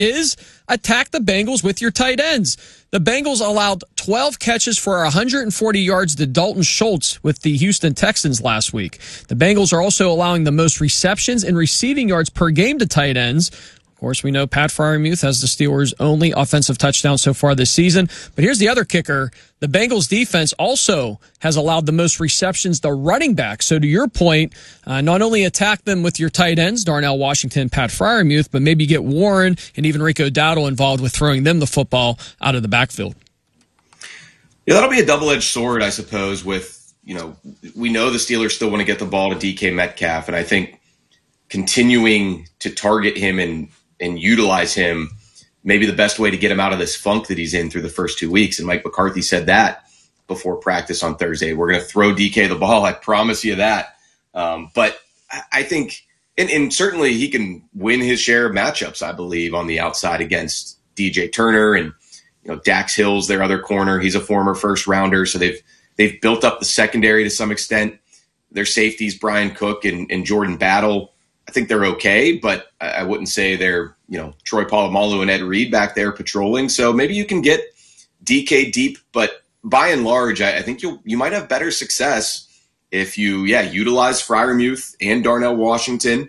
is attack the Bengals with your tight ends. The Bengals allowed 12 catches for 140 yards to Dalton Schultz with the Houston Texans last week. The Bengals are also allowing the most receptions and receiving yards per game to tight ends. Of course, we know Pat Freiermuth has the Steelers' only offensive touchdown so far this season. But here's the other kicker. The Bengals defense also has allowed the most receptions to running backs. So to your point, not only attack them with your tight ends, Darnell Washington, Pat Freiermuth, but maybe get Warren and even Rico Dowdle involved with throwing them the football out of the backfield. Yeah, that'll be a double-edged sword, I suppose, with, we know the Steelers still want to get the ball to DK Metcalf, and I think continuing to target him and utilize him, maybe the best way to get him out of this funk that he's in through the first 2 weeks. And Mike McCarthy said that before practice on Thursday. We're going to throw DK the ball. I promise you that. But I think, and certainly he can win his share of matchups, I believe, on the outside against DJ Turner and, Dax Hill's their other corner. He's a former first rounder. So they've built up the secondary to some extent. Their safeties, Brian Cook and Jordan Battle, I think they're okay, but I wouldn't say they're, Troy Polamalu and Ed Reed back there patrolling. So maybe you can get DK deep, but by and large, I think you might have better success if you, utilize Freiermuth and Darnell Washington.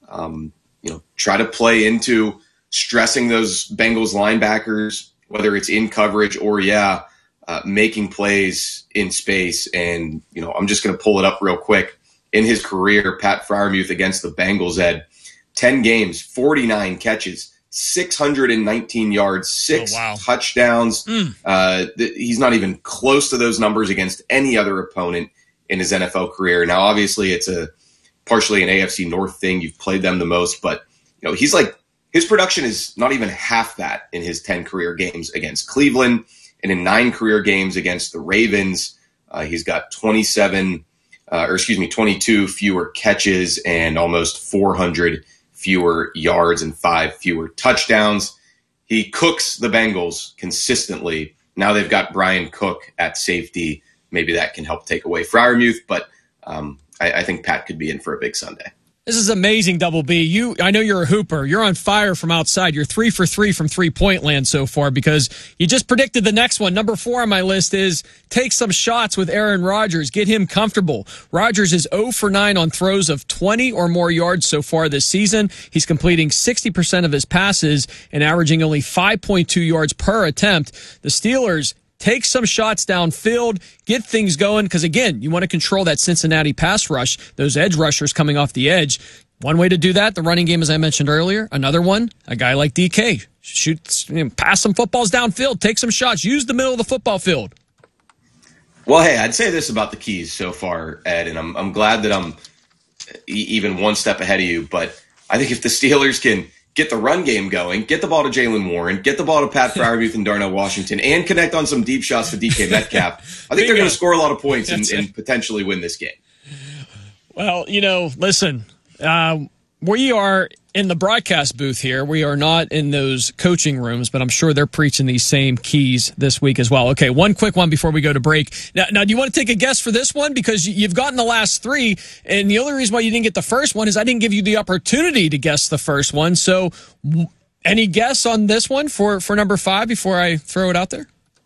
Try to play into stressing those Bengals linebackers, whether it's in coverage or, making plays in space. And, I'm just going to pull it up real quick. In his career, Pat Freiermuth against the Bengals had 10 games, 49 catches, 619 yards, 6 touchdowns. He's not even close to those numbers against any other opponent in his NFL career. Now, obviously, it's partially an AFC North thing. You've played them the most, but he's his production is not even half that in his 10 career games against Cleveland, and in 9 career games against the Ravens. He's got 22 fewer catches and almost 400 fewer yards and 5 fewer touchdowns. He cooks the Bengals consistently. Now they've got Brian Cook at safety. Maybe that can help take away Freiermuth, but I think Pat could be in for a big Sunday. This is amazing, Double B. I know you're a hooper. You're on fire from outside. You're 3 for 3 from three-point land so far because you just predicted the next one. Number 4 on my list is take some shots with Aaron Rodgers. Get him comfortable. Rodgers is 0 for 9 on throws of 20 or more yards so far this season. He's completing 60% of his passes and averaging only 5.2 yards per attempt. The Steelers take some shots downfield, get things going, because, again, you want to control that Cincinnati pass rush, those edge rushers coming off the edge. One way to do that, the running game, as I mentioned earlier. Another one, a guy like DK. Pass some footballs downfield, take some shots, use the middle of the football field. Well, hey, I'd say this about the keys so far, Ed, and I'm glad that I'm even one step ahead of you, but I think if the Steelers can get the run game going, get the ball to Jaylen Warren, get the ball to Pat Freiermuth and Darnell Washington, and connect on some deep shots to DK Metcalf, I think they're going to score a lot of points and potentially win this game. Well, listen, we are in the broadcast booth here. We are not in those coaching rooms, but I'm sure they're preaching these same keys this week as well. Okay, one quick one before we go to break. Now, do you want to take a guess for this one? Because you've gotten the last 3, and the only reason why you didn't get the first one is I didn't give you the opportunity to guess the first one. So any guess on this one for number 5 before I throw it out there?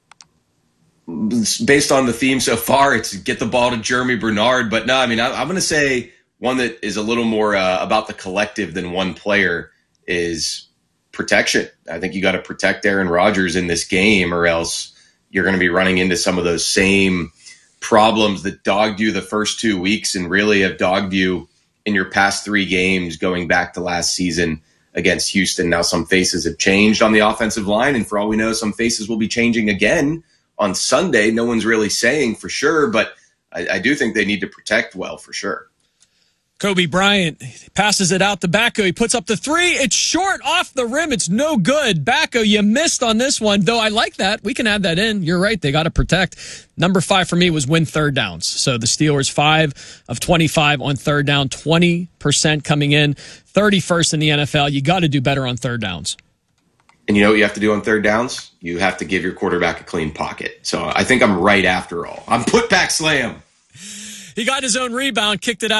Based on the theme so far, it's get the ball to Jeremy Bernard. But no, I'm going to say one that is a little more about the collective than one player is protection. I think you got to protect Aaron Rodgers in this game, or else you're going to be running into some of those same problems that dogged you the first 2 weeks and really have dogged you in your past 3 games going back to last season against Houston. Now some faces have changed on the offensive line, and for all we know, some faces will be changing again on Sunday. No one's really saying for sure, but I do think they need to protect well for sure. Kobe Bryant passes it out to Backo. He puts up the 3. It's short off the rim. It's no good. Backo, you missed on this one, though I like that. We can add that in. You're right. They got to protect. Number 5 for me was win third downs. So the Steelers 5 of 25 on third down, 20% coming in, 31st in the NFL. You got to do better on third downs. And you know what you have to do on third downs? You have to give your quarterback a clean pocket. So I think I'm right after all. I'm put back slam. He got his own rebound, kicked it out,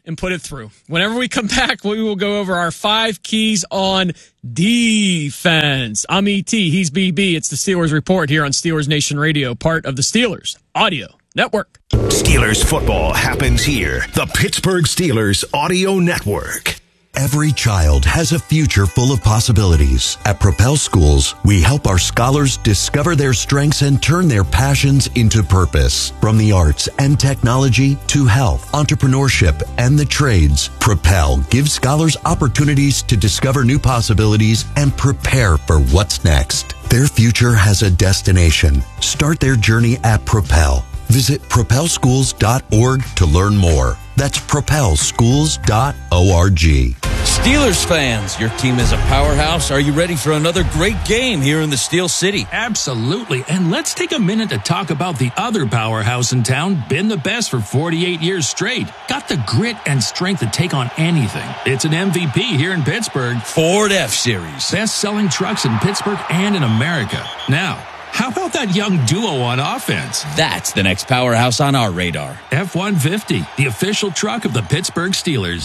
and put it through. Whenever we come back, we will go over our 5 keys on defense. I'm ET. He's BB. It's the Steelers Report here on Steelers Nation Radio, part of the Steelers Audio Network. Steelers football happens here. The Pittsburgh Steelers Audio Network. Every child has a future full of possibilities. At Propel Schools, we help our scholars discover their strengths and turn their passions into purpose. From the arts and technology to health, entrepreneurship, and the trades, Propel gives scholars opportunities to discover new possibilities and prepare for what's next. Their future has a destination. Start their journey at Propel. Visit propelschools.org to learn more. That's propelschools.org. Steelers fans, your team is a powerhouse. Are you ready for another great game here in the Steel City? Absolutely. And let's take a minute to talk about the other powerhouse in town, been the best for 48 years straight. Got the grit and strength to take on anything. It's an MVP here in Pittsburgh. Ford F-Series. Best-selling trucks in Pittsburgh and in America. Now, how about that young duo on offense? That's the next powerhouse on our radar. F-150, the official truck of the Pittsburgh Steelers.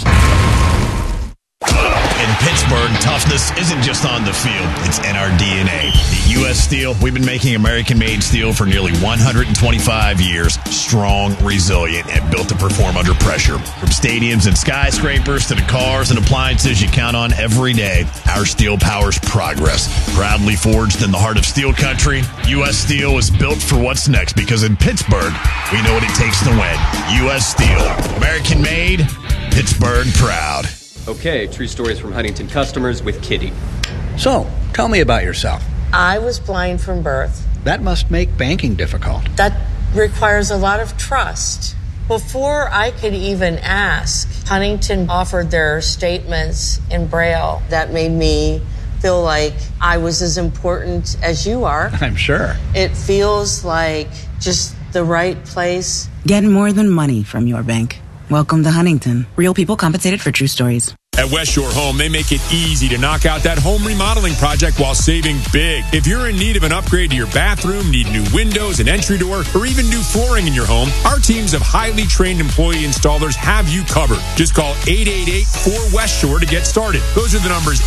In Pittsburgh, toughness isn't just on the field, it's in our DNA. At U.S. Steel, we've been making American-made steel for nearly 125 years. Strong, resilient, and built to perform under pressure. From stadiums and skyscrapers to the cars and appliances you count on every day, our steel powers progress. Proudly forged in the heart of steel country, U.S. Steel is built for what's next because in Pittsburgh, we know what it takes to win. U.S. Steel. American-made, Pittsburgh proud. Okay, true stories from Huntington customers with Kitty. So, tell me about yourself. I was blind from birth. That must make banking difficult. That requires a lot of trust. Before I could even ask, Huntington offered their statements in Braille. That made me feel like I was as important as you are. I'm sure. It feels like just the right place. Get more than money from your bank. Welcome to Huntington. Real people compensated for true stories. At West Shore Home, they make it easy to knock out that home remodeling project while saving big. If you're in need of an upgrade to your bathroom, need new windows, an entry door, or even new flooring in your home, our teams of highly trained employee installers have you covered. Just call 888-4West Shore to get started. Those are the numbers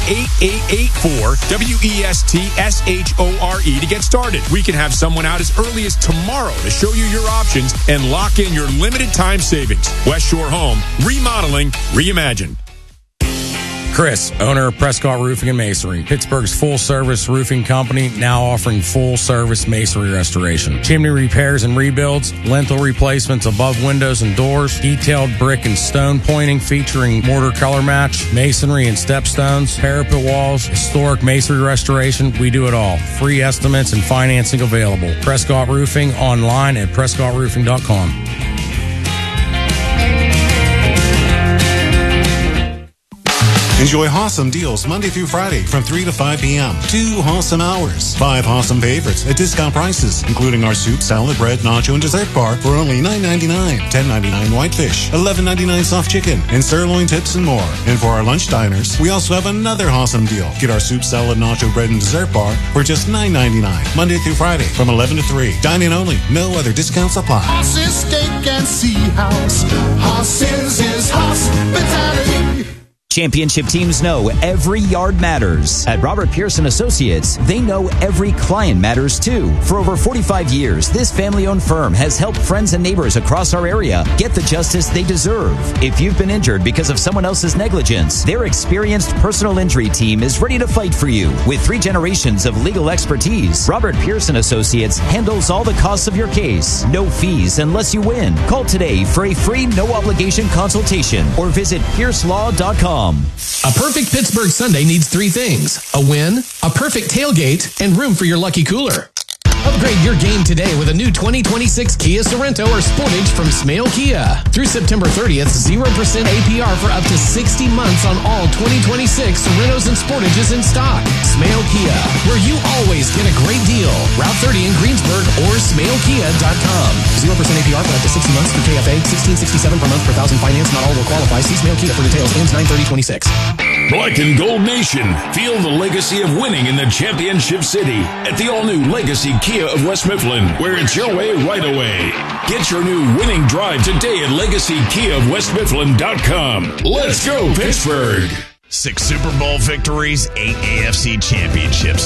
8884-WESTSHORE to get started. We can have someone out as early as tomorrow to show you your options and lock in your limited time savings. West Shore Home, remodeling, reimagined. Chris, owner of Prescott Roofing and Masonry, Pittsburgh's full-service roofing company, now offering full-service masonry restoration. Chimney repairs and rebuilds, lintel replacements above windows and doors, detailed brick and stone pointing featuring mortar color match, masonry and stepstones, parapet walls, historic masonry restoration. We do it all. Free estimates and financing available. Prescott Roofing online at prescottroofing.com. Enjoy awesome deals Monday through Friday from 3 to 5 p.m. 2 awesome hours. 5 awesome favorites at discount prices, including our soup, salad, bread, nacho, and dessert bar for only $9.99. $10.99 whitefish, $11.99 soft chicken, and sirloin tips and more. And for our lunch diners, we also have another awesome deal. Get our soup, salad, nacho, bread, and dessert bar for just $9.99. Monday through Friday from 11 to 3. Dine-in only. No other discounts apply. Horses, steak, and sea house. Horses is hospitality. Championship teams know every yard matters. At Robert Pearson Associates, they know every client matters too. For over 45 years, this family-owned firm has helped friends and neighbors across our area get the justice they deserve. If you've been injured because of someone else's negligence, their experienced personal injury team is ready to fight for you. With 3 generations of legal expertise, Robert Pearson Associates handles all the costs of your case. No fees unless you win. Call today for a free no-obligation consultation or visit piercelaw.com. A perfect Pittsburgh Sunday needs 3 things: a win, a perfect tailgate, and room for your lucky cooler. Upgrade your game today with a new 2026 Kia Sorento or Sportage from Smale Kia. Through September 30th, 0% APR for up to 60 months on all 2026 Sorentos and Sportages in stock. Smale Kia, where you always get a great deal. Route 30 in Greensburg or smalekia.com. 0% APR for up to 60 months through KFA. $16.67 per month per thousand finance. Not all will qualify. See Smale Kia for details. Ends 9/30/26. Black and Gold Nation. Feel the legacy of winning in the championship city at the all-new Legacy Kia of West Mifflin, where it's your way right away. Get your new winning drive today at LegacyKiaOfWestMifflin.com. Let's go, Pittsburgh! 6 Super Bowl victories, 8 AFC championships.